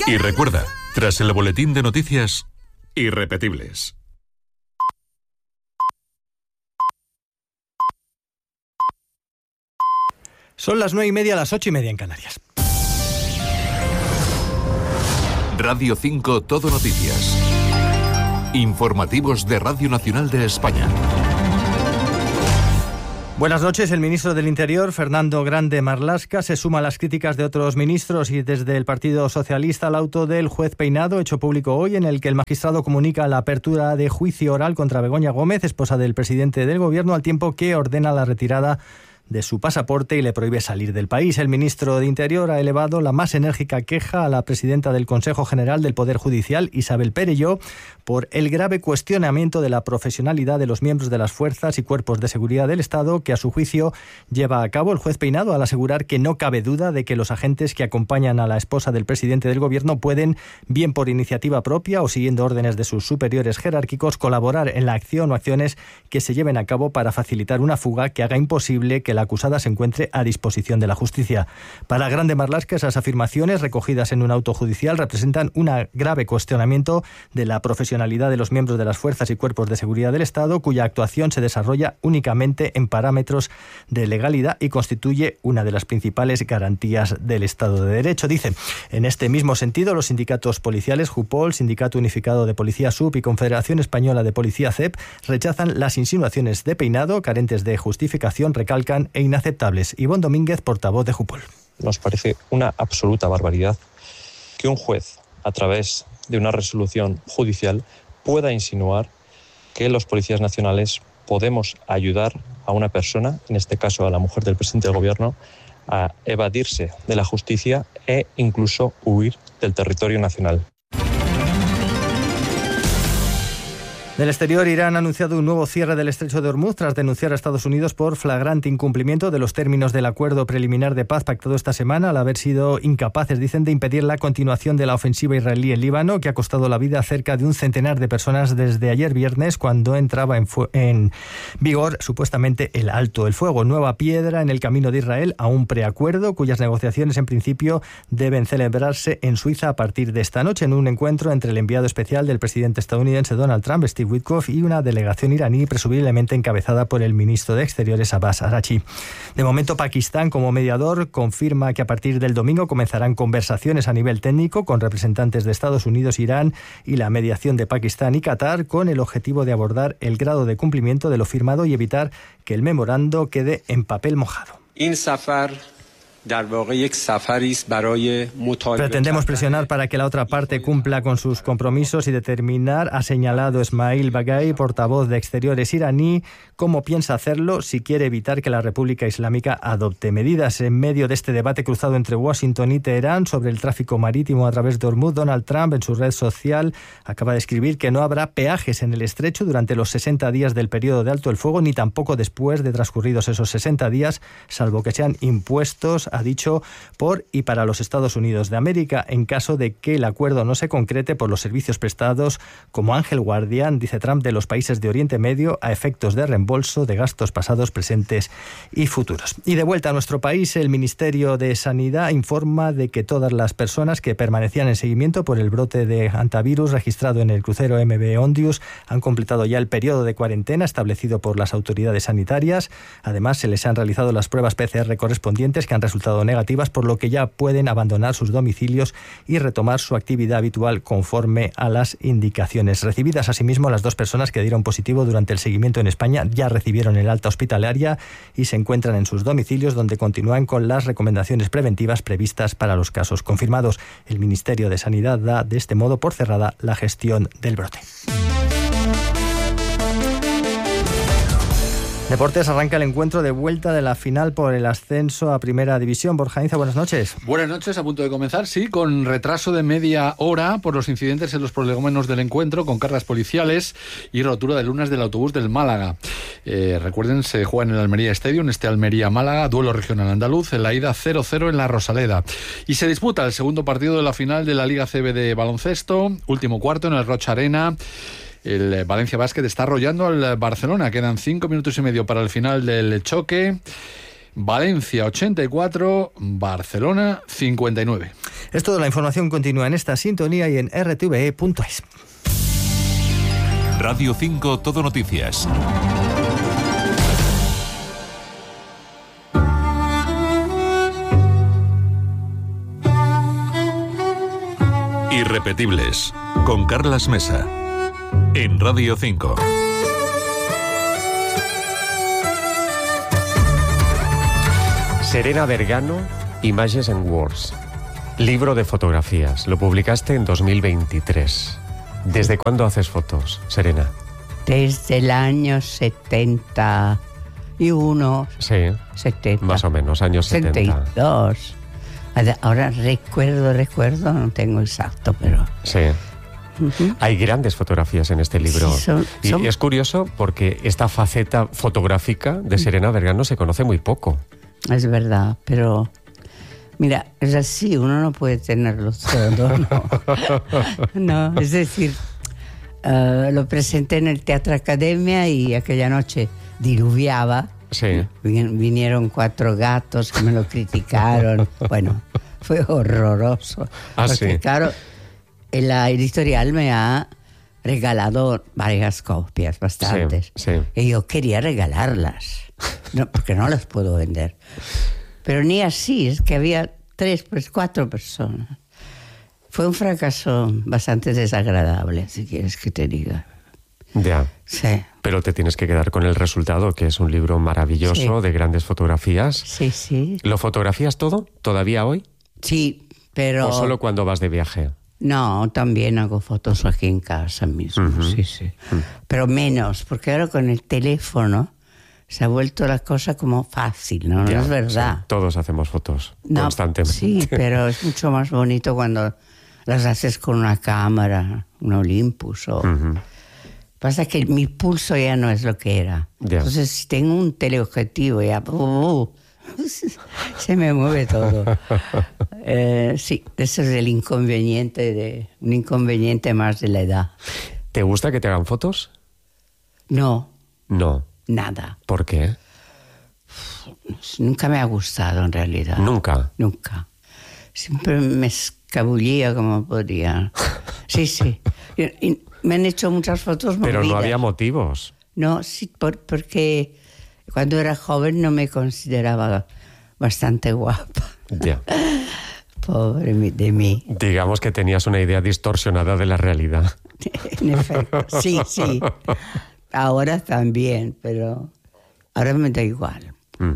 Y recuerda, tras el boletín de noticias, irrepetibles. Son las 9:30, las 8:30 en Canarias. Radio 5 Todo Noticias. Informativos de Radio Nacional de España. Buenas noches. El ministro del Interior, Fernando Grande Marlaska, se suma a las críticas de otros ministros y desde el Partido Socialista al auto del juez Peinado, hecho público hoy, en el que el magistrado comunica la apertura de juicio oral contra Begoña Gómez, esposa del presidente del Gobierno, al tiempo que ordena la retirada de su pasaporte y le prohíbe salir del país. El ministro de Interior ha elevado la más enérgica queja a la presidenta del Consejo General del Poder Judicial, Isabel Perelló, por el grave cuestionamiento de la profesionalidad de los miembros de las fuerzas y cuerpos de seguridad del Estado que a su juicio lleva a cabo el juez Peinado, al asegurar que no cabe duda de que los agentes que acompañan a la esposa del presidente del Gobierno pueden, bien por iniciativa propia o siguiendo órdenes de sus superiores jerárquicos, colaborar en la acción o acciones que se lleven a cabo para facilitar una fuga que haga imposible que la acusada se encuentre a disposición de la justicia. Para Grande Marlaska, esas afirmaciones recogidas en un auto judicial representan un grave cuestionamiento de la profesionalidad de los miembros de las fuerzas y cuerpos de seguridad del Estado, cuya actuación se desarrolla únicamente en parámetros de legalidad y constituye una de las principales garantías del Estado de Derecho. Dicen, en este mismo sentido, los sindicatos policiales JUPOL, Sindicato Unificado de Policía SUP y Confederación Española de Policía CEP rechazan las insinuaciones de Peinado, carentes de justificación, recalcan, e inaceptables. Ivonne Domínguez, portavoz de JUPOL. Nos parece una absoluta barbaridad que un juez, a través de una resolución judicial, pueda insinuar que los policías nacionales podemos ayudar a una persona, en este caso a la mujer del presidente del Gobierno, a evadirse de la justicia e incluso huir del territorio nacional. Del exterior, Irán ha anunciado un nuevo cierre del estrecho de Hormuz tras denunciar a Estados Unidos por flagrante incumplimiento de los términos del acuerdo preliminar de paz pactado esta semana, al haber sido incapaces, dicen, de impedir la continuación de la ofensiva israelí en Líbano, que ha costado la vida a cerca de un centenar de personas desde ayer viernes, cuando entraba en vigor supuestamente el alto el fuego. Nueva piedra en el camino de Israel a un preacuerdo cuyas negociaciones en principio deben celebrarse en Suiza a partir de esta noche, en un encuentro entre el enviado especial del presidente estadounidense Donald Trump, Steve Witkoff, y una delegación iraní presumiblemente encabezada por el ministro de Exteriores Abbas Araghchi. De momento, Pakistán, como mediador, confirma que a partir del domingo comenzarán conversaciones a nivel técnico con representantes de Estados Unidos, Irán y la mediación de Pakistán y Qatar, con el objetivo de abordar el grado de cumplimiento de lo firmado y evitar que el memorando quede en papel mojado. Pretendemos presionar para que la otra parte cumpla con sus compromisos y determinar, ha señalado Esmail Baghai, portavoz de Exteriores iraní, cómo piensa hacerlo si quiere evitar que la República Islámica adopte medidas. En medio de este debate cruzado entre Washington y Teherán sobre el tráfico marítimo a través de Hormuz, Donald Trump, en su red social, acaba de escribir que no habrá peajes en el estrecho durante los 60 días del periodo de alto el fuego, ni tampoco después de transcurridos esos 60 días, salvo que sean impuestos, ha dicho, por y para los Estados Unidos de América, en caso de que el acuerdo no se concrete, por los servicios prestados como ángel guardián, dice Trump, de los países de Oriente Medio a efectos de reembolso de gastos pasados, presentes y futuros. Y de vuelta a nuestro país, el Ministerio de Sanidad informa de que todas las personas que permanecían en seguimiento por el brote de hantavirus registrado en el crucero MV Ondius han completado ya el periodo de cuarentena establecido por las autoridades sanitarias. Además, se les han realizado las pruebas PCR correspondientes, que han resultado negativas, por lo que ya pueden abandonar sus domicilios y retomar su actividad habitual conforme a las indicaciones recibidas. Asimismo, las 2 personas que dieron positivo durante el seguimiento en España ya recibieron el alta hospitalaria y se encuentran en sus domicilios, donde continúan con las recomendaciones preventivas previstas para los casos confirmados. El Ministerio de Sanidad da de este modo por cerrada la gestión del brote. Deportes, arranca el encuentro de vuelta de la final por el ascenso a Primera División. Borja Inza, buenas noches. Buenas noches, a punto de comenzar, sí, con retraso de media hora por los incidentes en los prolegómenos del encuentro, con cargas policiales y rotura de lunas del autobús del Málaga. Recuerden, se juega en el Almería Stadium, Almería-Málaga, duelo regional andaluz, en la ida 0-0 en la Rosaleda. Y se disputa el segundo partido de la final de la Liga CB de baloncesto, último cuarto en el Rocha Arena. El Valencia Basket está arrollando al Barcelona. Quedan 5 minutos y medio para el final del choque. Valencia 84, Barcelona 59. Es todo, la información continúa en esta sintonía y en rtve.es. Radio 5 Todo Noticias. Irrepetibles, con Carlas Mesa, en Radio 5. Serena Vergano, Images and Words. Libro de fotografías. Lo publicaste en 2023. ¿Desde cuándo haces fotos, Serena? Desde el año 71. Sí, 70. más o menos, años 70. 72. Ahora recuerdo, no tengo exacto, pero... Sí. Hay grandes fotografías en este libro. Sí, y es curioso porque esta faceta fotográfica de Serena Vergano se conoce muy poco. Es verdad, pero... Mira, es así, uno no puede tenerlo todo, ¿no? No, es decir, lo presenté en el Teatro Academia y aquella noche diluviaba. Sí. Vinieron 4 gatos que me lo criticaron. Bueno, fue horroroso. Ah, porque, sí. claro, la editorial me ha regalado varias copias, bastantes. Sí, sí. Y yo quería regalarlas, porque no las puedo vender. Pero ni así, es que había 4 personas. Fue un fracaso bastante desagradable, si quieres que te diga. Ya. Sí. Pero te tienes que quedar con el resultado, que es un libro maravilloso, sí, de grandes fotografías. Sí, sí. ¿Lo fotografías todo todavía hoy? Sí, pero... ¿O solo cuando vas de viaje? No, también hago fotos aquí en casa mismo, sí, sí. Pero menos, porque ahora con el teléfono se ha vuelto la cosa como fácil, ¿no? Ya, no es verdad. Sí, todos hacemos fotos constantemente. Sí, pero es mucho más bonito cuando las haces con una cámara, un Olympus o... Pasa que mi pulso ya no es lo que era. Ya. Entonces, si tengo un teleobjetivo, ya se me mueve todo. Sí, ese es el inconveniente, un inconveniente más de la edad. ¿Te gusta que te hagan fotos? No. No. Nada. ¿Por qué? Nunca me ha gustado, en realidad. ¿Nunca? Nunca. Siempre me escabullía como podía. Sí, sí. Y me han hecho muchas fotos movidas. Pero no había motivos. No, sí, porque cuando era joven no me consideraba bastante guapa. Ya. Pobre de mí. Digamos que tenías una idea distorsionada de la realidad. En efecto, sí, sí. Ahora también, pero ahora me da igual.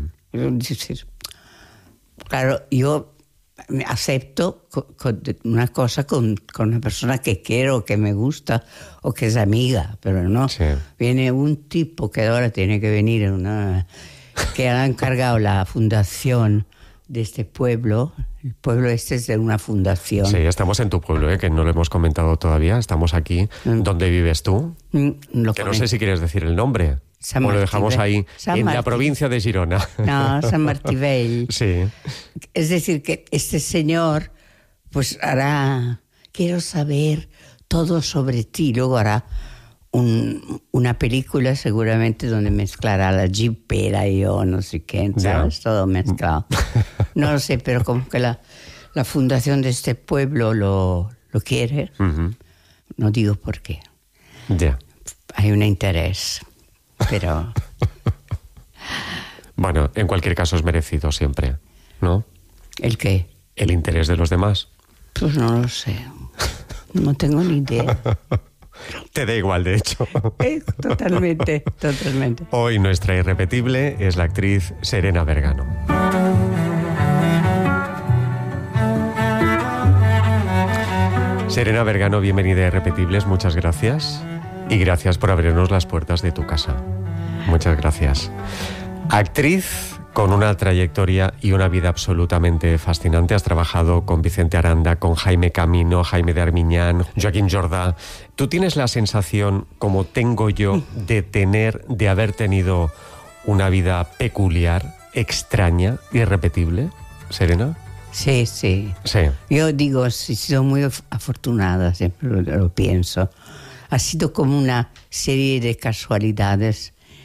Claro, yo me acepto una cosa con una persona que quiero, que me gusta o que es amiga, pero no. Sí. Viene un tipo que ahora tiene que venir, que ha encargado la fundación de este pueblo. El pueblo este es de una fundación. Sí, estamos en tu pueblo, que no lo hemos comentado todavía. Estamos aquí. ¿Dónde vives tú? Que no sé si quieres decir el nombre. O lo dejamos ahí, en la provincia de Girona. No, San Martí. Sí. Es decir, que este señor pues hará... Quiero saber todo sobre ti. Luego hará una película seguramente donde mezclará la jipera y yo, no sé qué, ¿sabes? Yeah. Todo mezclado. No lo sé, pero como que la fundación de este pueblo lo quiere. No digo por qué. Yeah. Hay un interés, pero... Bueno, en cualquier caso es merecido siempre, ¿no? ¿El qué? El interés de los demás. Pues no lo sé. No tengo ni idea. Te da igual, de hecho. Totalmente. Hoy nuestra irrepetible es la actriz Serena Vergano. Serena Vergano, bienvenida a Irrepetibles, muchas gracias. Y gracias por abrirnos las puertas de tu casa. Muchas gracias. Actriz con una trayectoria y una vida absolutamente fascinante. Has trabajado con Vicente Aranda, con Jaime Camino, Jaime de Armiñán, Joaquín Jordá. ¿Tú tienes la sensación, como tengo yo, de haber tenido una vida peculiar, extraña, irrepetible, Serena? Sí. Yo digo, he sido muy afortunada, siempre lo pienso. Ha sido como una serie de casualidades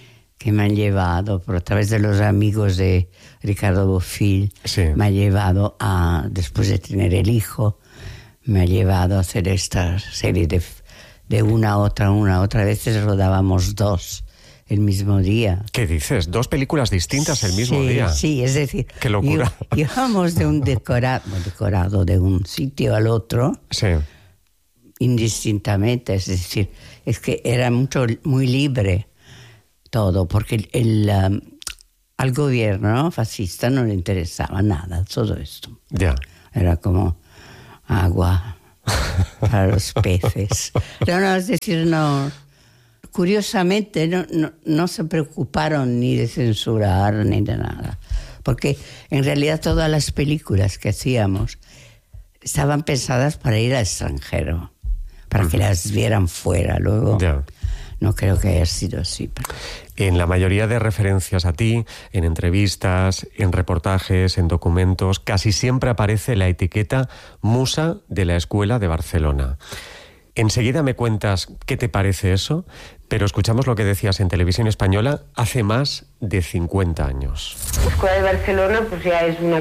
que me han llevado, por a través de los amigos de Ricardo Bofill, Sí. me ha llevado a, después de tener el hijo, me ha llevado a hacer esta serie de una a otra. A veces rodábamos 2 el mismo día. ¿Qué dices? 2 películas distintas el mismo día. Sí, es decir, ¡Qué locura! Íbamos de un decorado de un sitio al otro, Sí. indistintamente, es decir, es que era muy libre todo, porque al gobierno fascista no le interesaba nada todo esto. Ya. Era como agua para los peces. No, es decir, no. Curiosamente, no se preocuparon ni de censurar ni de nada, porque en realidad todas las películas que hacíamos estaban pensadas para ir al extranjero, para que las vieran fuera. Luego, Ya. no creo que haya sido así. Pero... En la mayoría de referencias a ti, en entrevistas, en reportajes, en documentos, casi siempre aparece la etiqueta Musa de la Escuela de Barcelona. Enseguida me cuentas qué te parece eso, pero escuchamos lo que decías en Televisión Española hace más de 50 años. La Escuela de Barcelona pues ya es un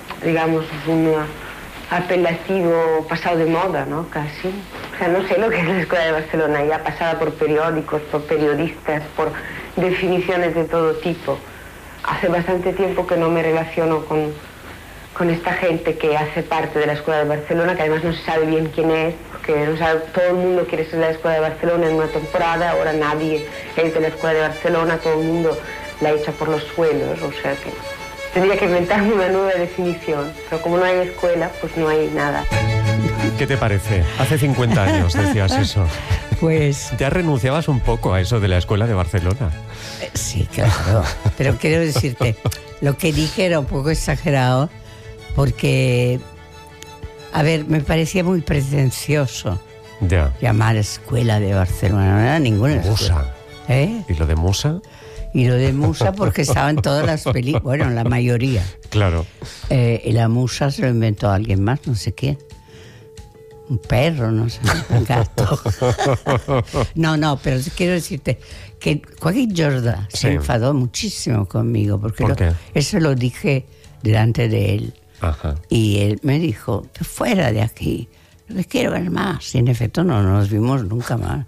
apelativo pasado de moda, ¿no? Casi. O sea, no sé lo que es la Escuela de Barcelona, ya pasada por periódicos, por periodistas, por definiciones de todo tipo. Hace bastante tiempo que no me relaciono con esta gente que hace parte de la Escuela de Barcelona, que además no se sabe bien quién es, porque no sabe, todo el mundo quiere ser de la Escuela de Barcelona en una temporada, ahora nadie es de la Escuela de Barcelona, todo el mundo la echa por los suelos, o sea que tendría que inventarme una nueva definición, pero como no hay escuela, pues no hay nada. ¿Qué te parece? Hace 50 años decías eso. Pues... Ya renunciabas un poco a eso de la Escuela de Barcelona. Sí, claro. Pero quiero decirte, lo que dije era un poco exagerado, porque, a ver, me parecía muy pretencioso Ya. llamar Escuela de Barcelona. No era ninguna escuela. Musa. ¿Y lo de Musa? Y lo de Musa porque estaba en todas las películas, bueno, en la mayoría. Claro. Y la Musa se lo inventó alguien más, no sé quién. Un perro, no sé, un gato. No, pero quiero decirte que Joaquín Jordà se enfadó muchísimo conmigo, porque ¿Por qué? eso lo dije delante de él. Ajá. Y él me dijo, fuera de aquí, no te quiero ver más. Y en efecto no nos vimos nunca más.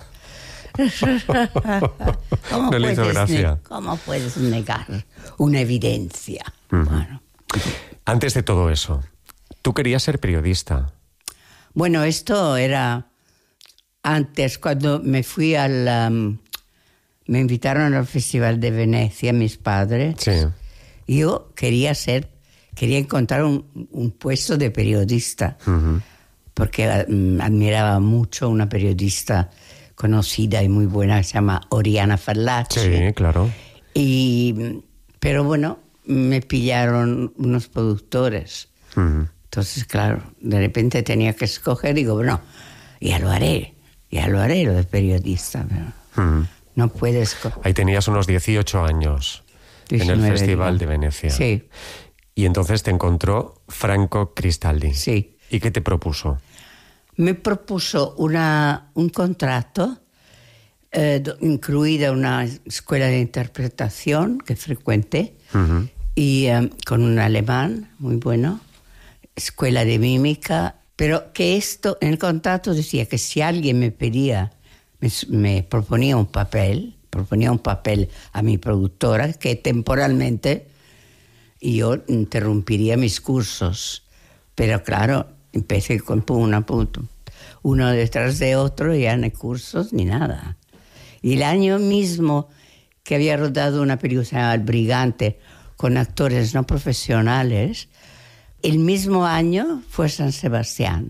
No le hizo gracia. ¿Cómo puedes negar una evidencia? Bueno. Antes de todo eso, tú querías ser periodista. Bueno, esto era antes, cuando me fui me invitaron al Festival de Venecia, mis padres. Sí. Yo quería encontrar un puesto de periodista, porque admiraba mucho una periodista conocida y muy buena que se llama Oriana Fallaci. Sí, claro. Pero bueno, me pillaron unos productores. Entonces, claro, de repente tenía que escoger, digo, bueno, ya lo haré lo de periodista, pero no puedes... Ahí tenías unos 18 años 19, en el Festival de Venecia. Sí. Y entonces te encontró Franco Cristaldi. Sí. ¿Y qué te propuso? Me propuso un contrato, incluida una escuela de interpretación que frecuenté, y con un alemán muy bueno, escuela de mímica, pero que esto, en el contrato decía que si alguien me pedía, me proponía un papel a mi productora, que temporalmente yo interrumpiría mis cursos. Pero claro, empecé con uno detrás de otro, ya no hay cursos ni nada. Y el año mismo que había rodado una película que se llama El Brigante, con actores no profesionales, el mismo año fue San Sebastián.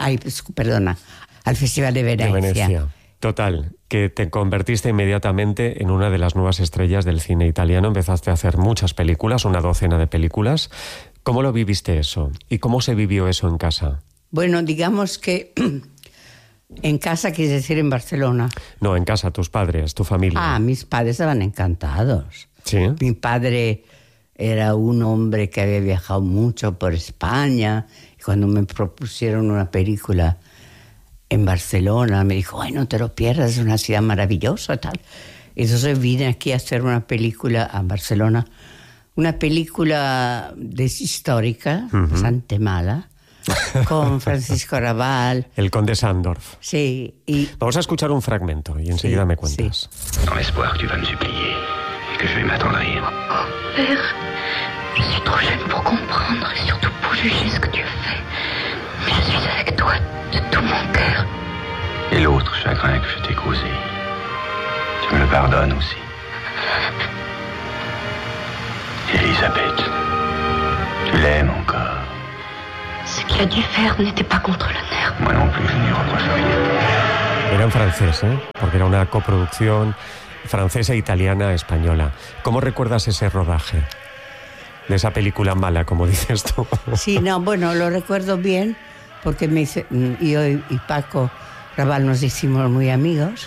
Al Festival de Venecia. Total, que te convertiste inmediatamente en una de las nuevas estrellas del cine italiano. Empezaste a hacer muchas películas, una docena de películas. ¿Cómo lo viviste eso? ¿Y cómo se vivió eso en casa? Bueno, digamos que en casa, quieres decir en Barcelona. No, en casa, tus padres, tu familia. Mis padres estaban encantados. ¿Sí? Mi padre era un hombre que había viajado mucho por España. Y cuando me propusieron una película en Barcelona, me dijo, ay, no te lo pierdas, es una ciudad maravillosa, tal. Entonces vine aquí a hacer una película a Barcelona, una película histórica, bastante mala, con Francisco Arrabal. El conde Sandorf. Sí. Y... Vamos a escuchar un fragmento y enseguida me cuentas. Sí. Dans l'espoir que tu vas me supplier et que je vais m'attendrir. Oh, père, je suis trop jeune pour comprendre et surtout pour juger ce que tu fais. Mais je suis avec toi de tout mon cœur. Et l'autre chagrin que je t'ai causé, tu me le pardonnes aussi. Elisabeth, tu l'aimes encore. Ce qu'il a dû faire n'était pas contre l'honneur. Moi non plus, je n'y reproche rien. Era en francés, ¿eh? Porque era una coproducción francesa, italiana, española. ¿Cómo recuerdas ese rodaje? De esa película mala, como dices tú. Sí, no, bueno, lo recuerdo bien, porque yo y Paco Raval nos hicimos muy amigos,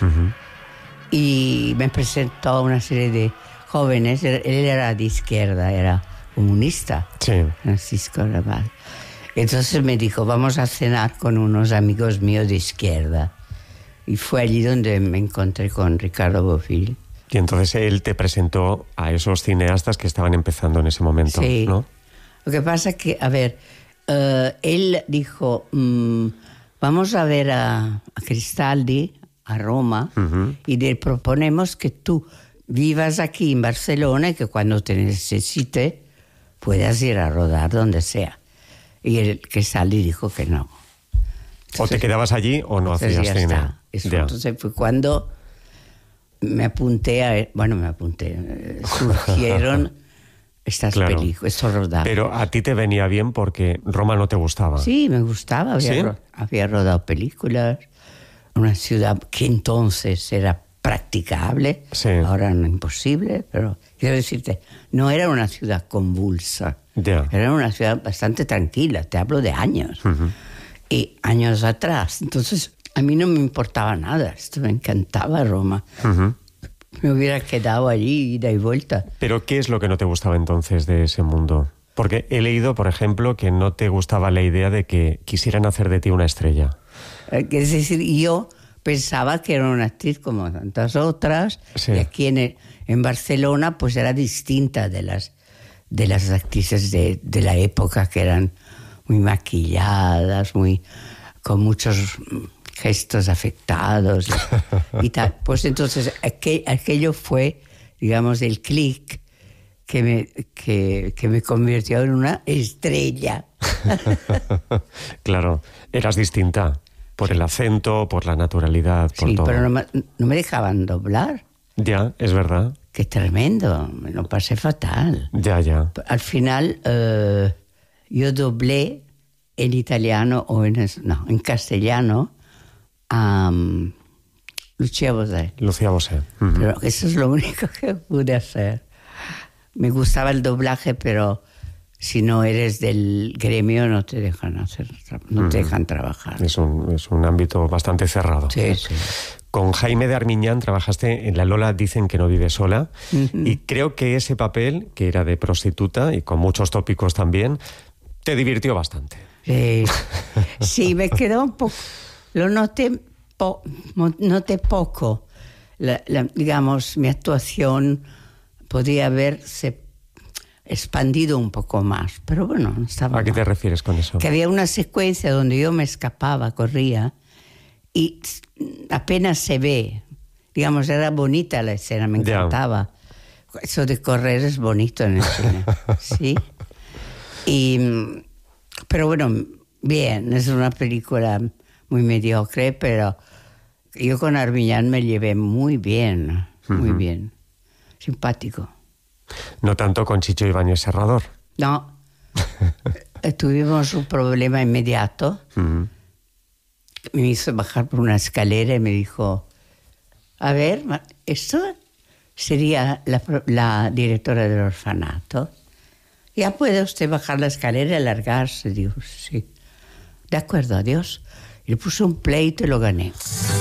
y me presentó a una serie de jóvenes. Él era de izquierda, era comunista, sí. Francisco Raval. Entonces me dijo, vamos a cenar con unos amigos míos de izquierda. Y fue allí donde me encontré con Ricardo Bofill. Y entonces él te presentó a esos cineastas que estaban empezando en ese momento, sí. ¿no? Lo que pasa es que, a ver, él dijo, vamos a ver a Cristaldi, a Roma, y le proponemos que tú vivas aquí en Barcelona y que cuando te necesite puedas ir a rodar donde sea. Y el Cristaldi dijo que no. Entonces, o te quedabas allí o no hacías cine. Entonces fue cuando me apunté surgieron estas películas, estos rodajes. Pero a ti te venía bien porque Roma no te gustaba. Sí, me gustaba. Había rodado películas. Una ciudad que entonces era practicable, ahora no imposible, pero quiero decirte, no era una ciudad convulsa. Era una ciudad bastante tranquila, te hablo de años. Y años atrás. Entonces, a mí no me importaba nada. Esto me encantaba Roma. Me hubiera quedado allí, ida y vuelta. ¿Pero qué es lo que no te gustaba entonces de ese mundo? Porque he leído, por ejemplo, que no te gustaba la idea de que quisieran hacer de ti una estrella. Es decir, yo pensaba que era una actriz como tantas otras. Sí. Y aquí en Barcelona pues era distinta de las actrices de la época, que eran muy maquilladas, con muchos gestos afectados y tal. Pues entonces aquello fue, digamos, el clic que me convirtió en una estrella. Claro, eras distinta por el acento, por la naturalidad, por todo. Sí, pero no me dejaban doblar. Ya, es verdad. Qué tremendo, me lo pasé fatal. Ya. Al final yo doblé en italiano en castellano a Lucia Bosé. Pero eso es lo único que pude hacer. Me gustaba el doblaje, pero si no eres del gremio no te dejan te dejan trabajar. Es un ámbito bastante cerrado. Sí. Con Jaime de Armiñán trabajaste en La Lola dicen que no vive sola, y creo que ese papel, que era de prostituta y con muchos tópicos también, te divirtió bastante. Sí, me quedó un poco... Lo noté poco. Digamos, mi actuación podría haberse expandido un poco más, pero bueno, no estaba ¿A qué te refieres con eso? Que había una secuencia donde yo me escapaba, corría, y apenas se ve. Digamos, era bonita la escena, me encantaba. Eso de correr es bonito en el cine, ¿sí? Pero bueno, bien, es una película muy mediocre, pero yo con Armiñán me llevé muy bien, muy bien. Simpático. No tanto con Chicho Ibáñez Serrador. No. Tuvimos un problema inmediato. Me hizo bajar por una escalera y me dijo, a ver, esto sería la directora del orfanato. ¿Ya puede usted bajar la escalera y alargarse? Digo, sí. De acuerdo, adiós. Y le puse un pleito y lo gané.